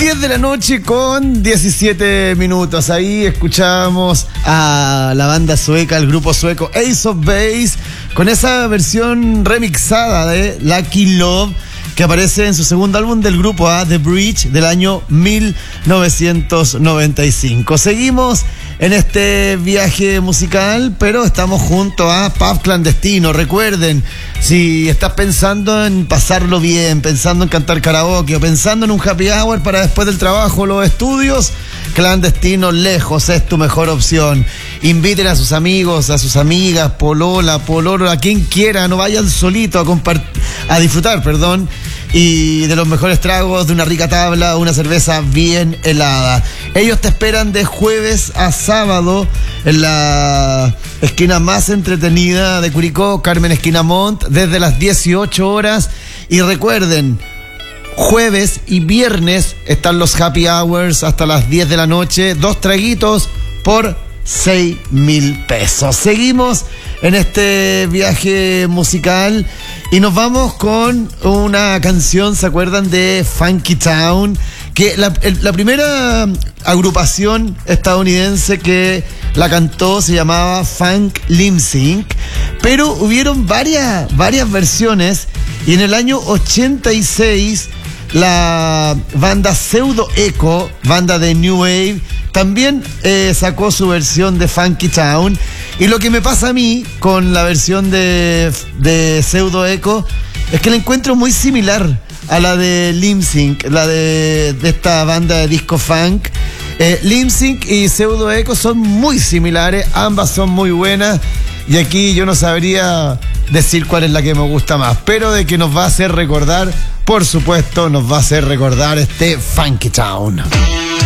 10 de la noche con 17 minutos. Ahí escuchábamos a la banda sueca, el grupo sueco Ace of Base, con esa versión remixada de Lucky Love, que aparece en su segundo álbum del grupo, The Bridge, del año 1995. Seguimos en este viaje musical, pero estamos junto a Pub Clandestino. Recuerden, si estás pensando en pasarlo bien, pensando en cantar karaoke o pensando en un happy hour para después del trabajo o los estudios, Clandestino lejos es tu mejor opción. Inviten a sus amigos, a sus amigas, polola, pololo, a quien quiera, no vayan solito a disfrutar, y de los mejores tragos, de una rica tabla, una cerveza bien helada. Ellos te esperan de jueves a sábado en la esquina más entretenida de Curicó, Carmen Esquina Montt, desde las 18 horas. Y recuerden, jueves y viernes están los happy hours hasta las 10 de la noche, 2 traguitos por 6.000 pesos. Seguimos en este viaje musical y nos vamos con una canción, ¿se acuerdan de Funky Town? Que la primera agrupación estadounidense que la cantó se llamaba Funk Lip Sync, pero hubieron varias versiones, y en el año 86 la banda Pseudo Echo, banda de New Wave, también sacó su versión de Funky Town. Y lo que me pasa a mí con la versión de Pseudo Echo es que la encuentro muy similar a la de Lip Sync, la de esta banda de disco funk. Lip Sync y Pseudo Echo son muy similares, ambas son muy buenas, y aquí yo no sabría decir cuál es la que me gusta más, pero de que nos va a hacer recordar, por supuesto, nos va a hacer recordar este Funky Town.